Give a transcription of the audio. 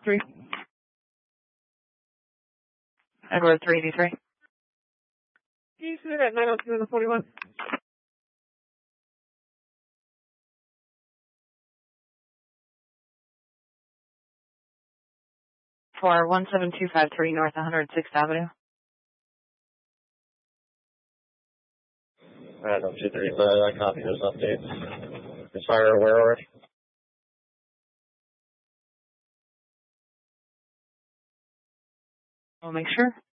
3. Edward 383. Can you submit at 902 and 41? For 17253 North 106th Avenue. Alright, 235, I copy those updates. Is fire aware already? I'll make sure.